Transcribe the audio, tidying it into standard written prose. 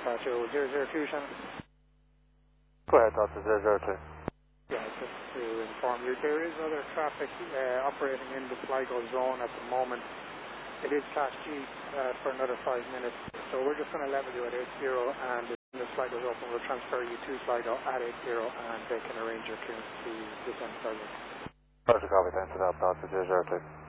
Delta 002, Shannon. Go ahead, Delta 002. Yeah, just to inform you, there is other traffic operating in the Sligo zone at the moment. It is Class G for another 5 minutes, so we're just going to level you at 80, and when the Sligo's open, we'll transfer you to Sligo at 80, and they can arrange your clearance to descend further. Roger, copy, thanks for that, Delta 002.